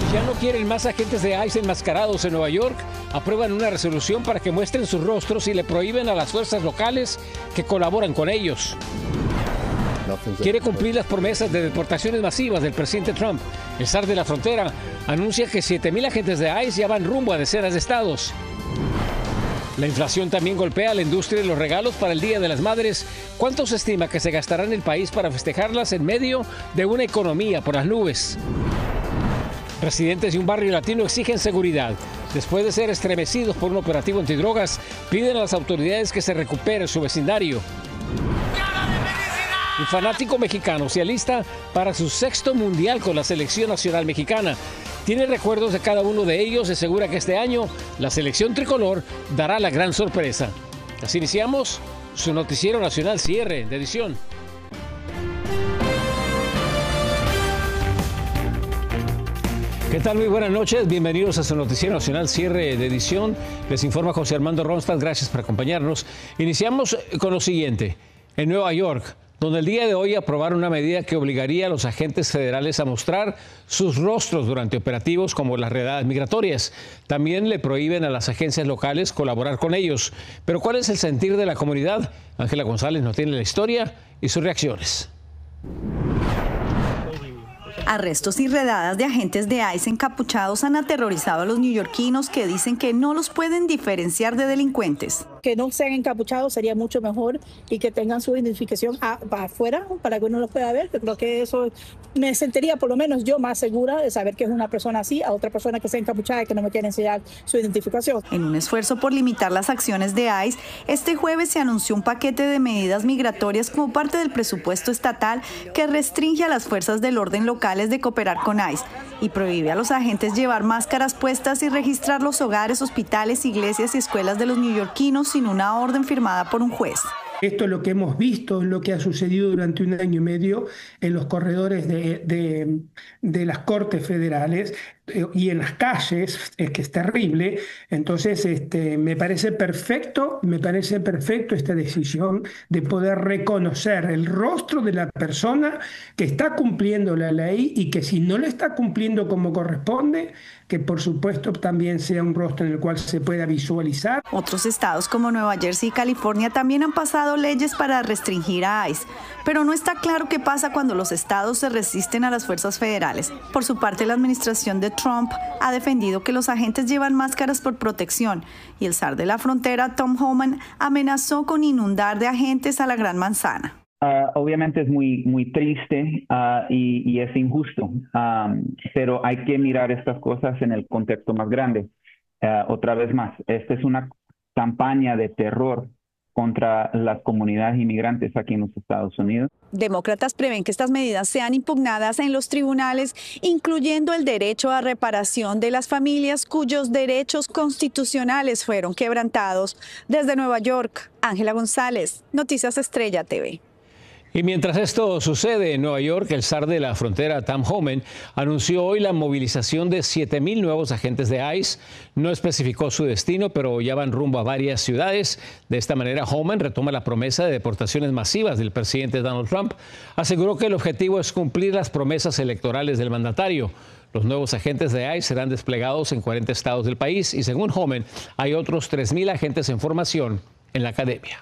Ya no quieren más agentes de ICE enmascarados en Nueva York. Aprueban una resolución para que muestren sus rostros y le prohíben a las fuerzas locales que colaboran con ellos. Quiere cumplir las promesas de deportaciones masivas del presidente Trump. El zar de la frontera anuncia que 7,000 agentes de ICE ya van rumbo a decenas de estados. La inflación también golpea a la industria de los regalos para el Día de las Madres. ¿Cuánto se estima que se gastará en el país para festejarlas en medio de una economía por las nubes? Residentes de un barrio latino exigen seguridad. Después de ser estremecidos por un operativo antidrogas, piden a las autoridades que se recupere su vecindario. Un fanático mexicano se alista para su 6º mundial con la selección nacional mexicana. Tiene recuerdos de cada uno de ellos y asegura que este año la selección tricolor dará la gran sorpresa. Así iniciamos su noticiero nacional cierre de edición. ¿Qué tal? Muy buenas noches. Bienvenidos a su noticiero nacional cierre de edición. Les informa José Armando Ronstadt. Gracias por acompañarnos. Iniciamos con lo siguiente. En Nueva York, donde el día de hoy aprobaron una medida que obligaría a los agentes federales a mostrar sus rostros durante operativos como las redadas migratorias. También le prohíben a las agencias locales colaborar con ellos. Pero ¿cuál es el sentir de la comunidad? Ángela González nos tiene la historia y sus reacciones. Arrestos y redadas de agentes de ICE encapuchados han aterrorizado a los neoyorquinos que dicen que no los pueden diferenciar de delincuentes. Que no sean encapuchados sería mucho mejor y que tengan su identificación afuera para que uno los pueda ver. Creo que eso me sentiría por lo menos yo más segura de saber que es una persona así a otra persona que está encapuchada y que no me quiere enseñar su identificación. En un esfuerzo por limitar las acciones de ICE, este jueves se anunció un paquete de medidas migratorias como parte del presupuesto estatal que restringe a las fuerzas del orden locales de cooperar con ICE y prohíbe a los agentes llevar máscaras puestas y registrar los hogares, hospitales, iglesias y escuelas de los neoyorquinos sin una orden firmada por un juez. Esto es lo que hemos visto, es lo que ha sucedido durante 1 año y medio en los corredores de las cortes federales y en las calles, es que es terrible. Entonces, me parece perfecto esta decisión de poder reconocer el rostro de la persona que está cumpliendo la ley y que si no la está cumpliendo como corresponde, que por supuesto también sea un rostro en el cual se pueda visualizar. Otros estados como Nueva Jersey y California también han pasado leyes para restringir a ICE, pero no está claro qué pasa cuando los estados se resisten a las fuerzas federales. Por su parte, la administración de Trump ha defendido que los agentes llevan máscaras por protección y el zar de la frontera, Tom Homan, amenazó con inundar de agentes a la Gran Manzana. Obviamente es muy triste y es injusto, pero hay que mirar estas cosas en el contexto más grande. Otra vez más, esta es una campaña de terror contra las comunidades inmigrantes aquí en los Estados Unidos. Demócratas prevén que estas medidas sean impugnadas en los tribunales, incluyendo el derecho a reparación de las familias cuyos derechos constitucionales fueron quebrantados. Desde Nueva York, Ángela González, Noticias Estrella TV. Y mientras esto sucede en Nueva York, el zar de la frontera, Tom Homan, anunció hoy la movilización de 7,000 nuevos agentes de ICE. No especificó su destino, pero ya van rumbo a varias ciudades. De esta manera, Homan retoma la promesa de deportaciones masivas del presidente Donald Trump. Aseguró que el objetivo es cumplir las promesas electorales del mandatario. Los nuevos agentes de ICE serán desplegados en 40 estados del país y, según Homan, hay otros 3,000 agentes en formación en la academia.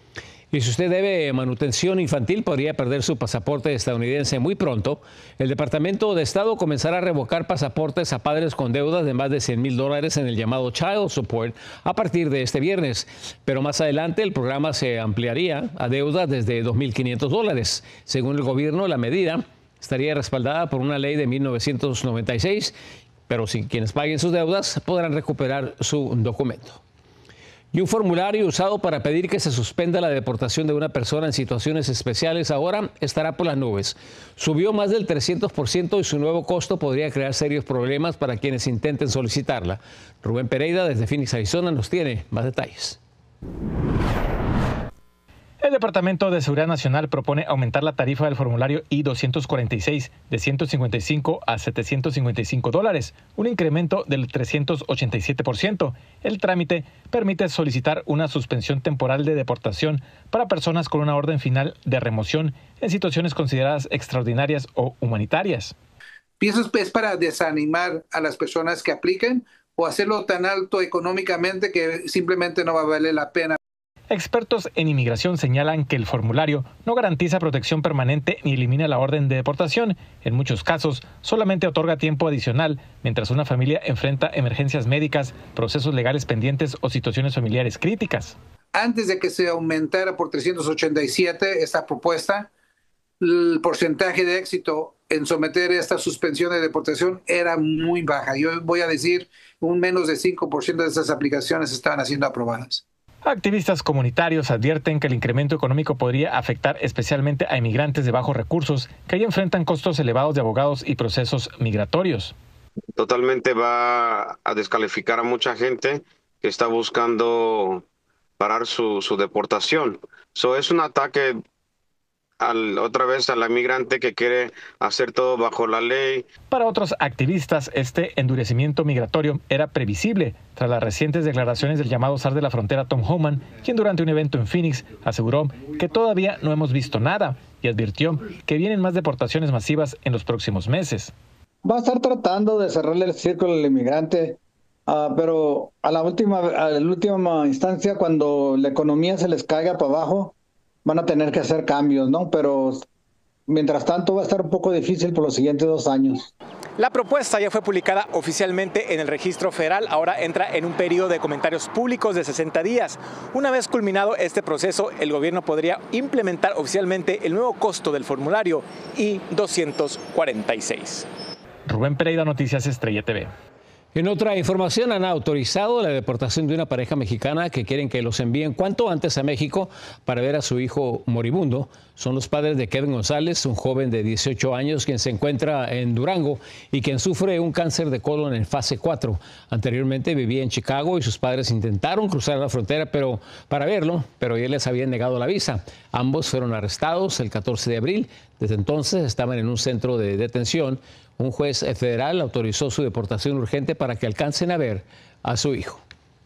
Y si usted debe manutención infantil, podría perder su pasaporte estadounidense muy pronto. El Departamento de Estado comenzará a revocar pasaportes a padres con deudas de más de $100,000 en el llamado Child Support a partir de este viernes. Pero más adelante el programa se ampliaría a deudas desde $2,500. Según el gobierno, la medida estaría respaldada por una ley de 1996, pero quienes paguen sus deudas podrán recuperar su documento. Y un formulario usado para pedir que se suspenda la deportación de una persona en situaciones especiales ahora estará por las nubes. Subió más del 300% y su nuevo costo podría crear serios problemas para quienes intenten solicitarla. Rubén Pereira, desde Phoenix, Arizona, nos tiene más detalles. El Departamento de Seguridad Nacional propone aumentar la tarifa del formulario I-246 de $155 a $755, un incremento del 387%. El trámite permite solicitar una suspensión temporal de deportación para personas con una orden final de remoción en situaciones consideradas extraordinarias o humanitarias. ¿Piensas que es para desanimar a las personas que apliquen o hacerlo tan alto económicamente que simplemente no va a valer la pena? Expertos en inmigración señalan que el formulario no garantiza protección permanente ni elimina la orden de deportación. En muchos casos, solamente otorga tiempo adicional mientras una familia enfrenta emergencias médicas, procesos legales pendientes o situaciones familiares críticas. Antes de que se aumentara por 387 esta propuesta, el porcentaje de éxito en someter esta suspensión de deportación era muy baja. Yo voy a decir, un menos de 5% de esas aplicaciones estaban siendo aprobadas. Activistas comunitarios advierten que el incremento económico podría afectar especialmente a inmigrantes de bajos recursos que ya enfrentan costos elevados de abogados y procesos migratorios. Totalmente va a descalificar a mucha gente que está buscando parar su deportación. Es un ataque otra vez a la inmigrante que quiere hacer todo bajo la ley. Para otros activistas, este endurecimiento migratorio era previsible tras las recientes declaraciones del llamado zar de la frontera Tom Homan, quien durante un evento en Phoenix aseguró que todavía no hemos visto nada y advirtió que vienen más deportaciones masivas en los próximos meses. Va a estar tratando de cerrarle el círculo al inmigrante, pero a la última instancia, cuando la economía se les caiga para abajo, van a tener que hacer cambios, ¿no? Pero mientras tanto va a estar un poco difícil por los siguientes 2 años. La propuesta ya fue publicada oficialmente en el registro federal. Ahora entra en un periodo de comentarios públicos de 60 días. Una vez culminado este proceso, el gobierno podría implementar oficialmente el nuevo costo del formulario I-246. Rubén Pereira, Noticias Estrella TV. En otra información, han autorizado la deportación de una pareja mexicana que quieren que los envíen cuanto antes a México para ver a su hijo moribundo. Son los padres de Kevin González, un joven de 18 años quien se encuentra en Durango y quien sufre un cáncer de colon en fase 4. Anteriormente vivía en Chicago y sus padres intentaron cruzar la frontera para verlo, pero ya les habían negado la visa. Ambos fueron arrestados el 14 de abril. Desde entonces estaban en un centro de detención. Un juez federal autorizó su deportación urgente para que alcancen a ver a su hijo.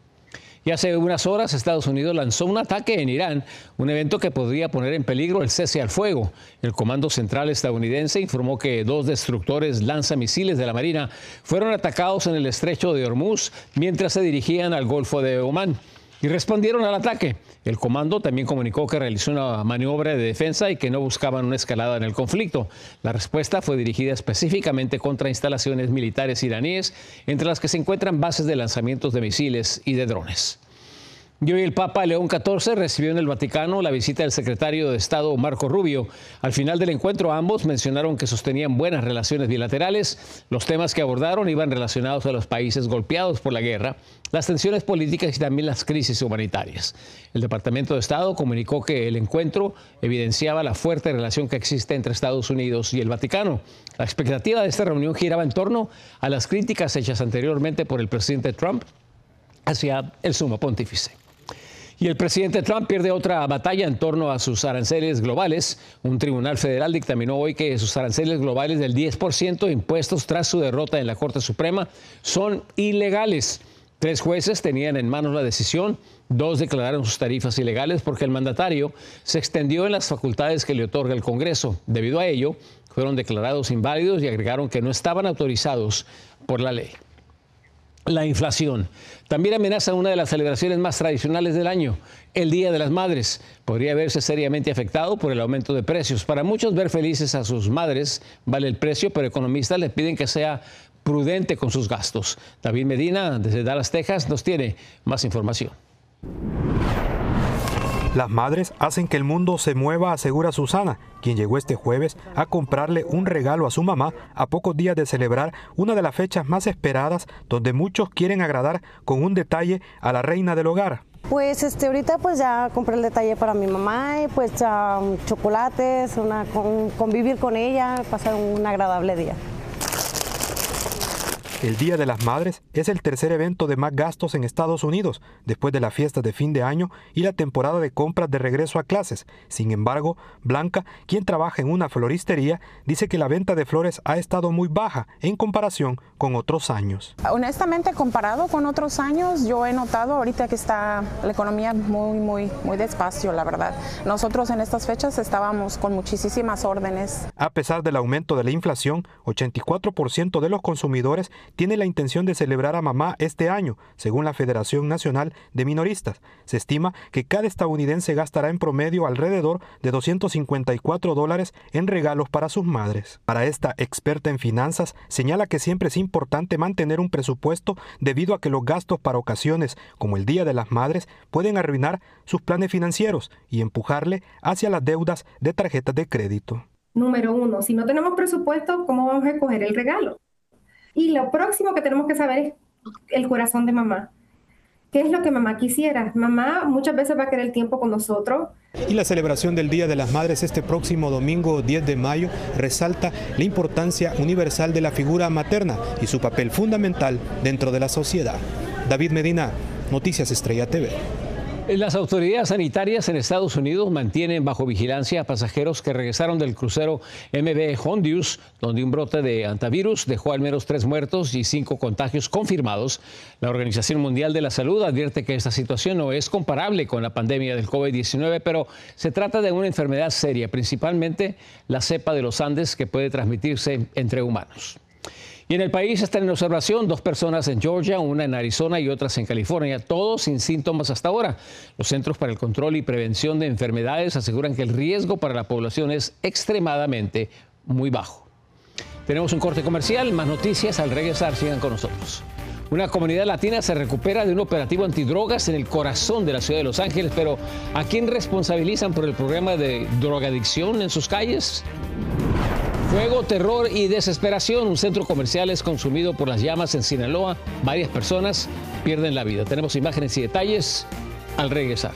Y hace unas horas Estados Unidos lanzó un ataque en Irán, un evento que podría poner en peligro el cese al fuego. El Comando Central estadounidense informó que 2 destructores lanzamisiles de la Marina fueron atacados en el estrecho de Hormuz mientras se dirigían al Golfo de Omán. Y respondieron al ataque. El comando también comunicó que realizó una maniobra de defensa y que no buscaban una escalada en el conflicto. La respuesta fue dirigida específicamente contra instalaciones militares iraníes, entre las que se encuentran bases de lanzamientos de misiles y de drones. Y hoy el Papa León XIV recibió en el Vaticano la visita del secretario de Estado Marco Rubio. Al final del encuentro ambos mencionaron que sostenían buenas relaciones bilaterales. Los temas que abordaron iban relacionados a los países golpeados por la guerra, las tensiones políticas y también las crisis humanitarias. El Departamento de Estado comunicó que el encuentro evidenciaba la fuerte relación que existe entre Estados Unidos y el Vaticano. La expectativa de esta reunión giraba en torno a las críticas hechas anteriormente por el presidente Trump hacia el sumo pontífice. Y el presidente Trump pierde otra batalla en torno a sus aranceles globales. Un tribunal federal dictaminó hoy que sus aranceles globales del 10% impuestos tras su derrota en la Corte Suprema son ilegales. 3 jueces tenían en manos la decisión. 2 declararon sus tarifas ilegales porque el mandatario se extendió en las facultades que le otorga el Congreso. Debido a ello, fueron declarados inválidos y agregaron que no estaban autorizados por la ley. La inflación también amenaza una de las celebraciones más tradicionales del año, el Día de las Madres. Podría verse seriamente afectado por el aumento de precios. Para muchos, ver felices a sus madres vale el precio, pero economistas le piden que sea prudente con sus gastos. David Medina, desde Dallas, Texas, nos tiene más información. Las madres hacen que el mundo se mueva, asegura Susana, quien llegó este jueves a comprarle un regalo a su mamá a pocos días de celebrar una de las fechas más esperadas, donde muchos quieren agradar con un detalle a la reina del hogar. Pues ahorita pues ya compré el detalle para mi mamá y pues chocolates, convivir con ella, pasar un agradable día. El Día de las Madres es el tercer evento de más gastos en Estados Unidos, después de las fiestas de fin de año y la temporada de compras de regreso a clases. Sin embargo, Blanca, quien trabaja en una floristería, dice que la venta de flores ha estado muy baja en comparación con otros años. Honestamente, comparado con otros años, yo he notado ahorita que está la economía muy despacio, la verdad. Nosotros en estas fechas estábamos con muchísimas órdenes. A pesar del aumento de la inflación, 84% de los consumidores tiene la intención de celebrar a mamá este año, según la Federación Nacional de Minoristas. Se estima que cada estadounidense gastará en promedio alrededor de $254 en regalos para sus madres. Para esta experta en finanzas, señala que siempre es importante mantener un presupuesto debido a que los gastos para ocasiones como el Día de las Madres pueden arruinar sus planes financieros y empujarle hacia las deudas de tarjetas de crédito. Número 1, si no tenemos presupuesto, ¿cómo vamos a escoger el regalo? Y lo próximo que tenemos que saber es el corazón de mamá. ¿Qué es lo que mamá quisiera? Mamá muchas veces va a querer tiempo con nosotros. Y la celebración del Día de las Madres este próximo domingo 10 de mayo resalta la importancia universal de la figura materna y su papel fundamental dentro de la sociedad. David Medina, Noticias Estrella TV. Las autoridades sanitarias en Estados Unidos mantienen bajo vigilancia a pasajeros que regresaron del crucero MV Hondius, donde un brote de hantavirus dejó al menos 3 muertos y 5 contagios confirmados. La Organización Mundial de la Salud advierte que esta situación no es comparable con la pandemia del COVID-19, pero se trata de una enfermedad seria, principalmente la cepa de los Andes, que puede transmitirse entre humanos. Y en el país están en observación 2 personas en Georgia, una en Arizona y otras en California, todos sin síntomas hasta ahora. Los Centros para el Control y Prevención de Enfermedades aseguran que el riesgo para la población es extremadamente muy bajo. Tenemos un corte comercial, más noticias al regresar, sigan con nosotros. Una comunidad latina se recupera de un operativo antidrogas en el corazón de la ciudad de Los Ángeles, pero ¿a quién responsabilizan por el problema de drogadicción en sus calles? Fuego, terror y desesperación. Un centro comercial es consumido por las llamas en Sinaloa. Varias personas pierden la vida. Tenemos imágenes y detalles al regresar.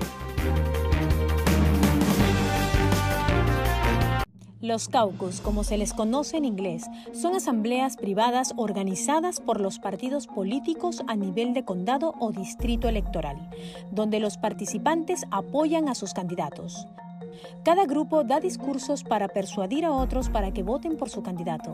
Los caucus, como se les conoce en inglés, son asambleas privadas organizadas por los partidos políticos a nivel de condado o distrito electoral, donde los participantes apoyan a sus candidatos. Cada grupo da discursos para persuadir a otros para que voten por su candidato.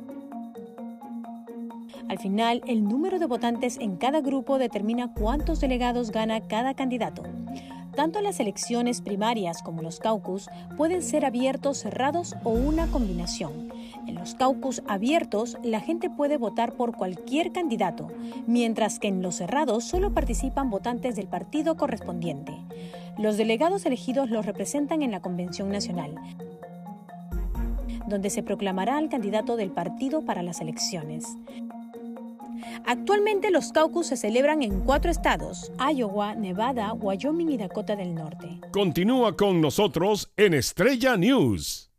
Al final, el número de votantes en cada grupo determina cuántos delegados gana cada candidato. Tanto las elecciones primarias como los caucus pueden ser abiertos, cerrados o una combinación. En los caucus abiertos, la gente puede votar por cualquier candidato, mientras que en los cerrados solo participan votantes del partido correspondiente. Los delegados elegidos los representan en la Convención Nacional, donde se proclamará al candidato del partido para las elecciones. Actualmente los caucus se celebran en 4 estados: Iowa, Nevada, Wyoming y Dakota del Norte. Continúa con nosotros en Estrella News.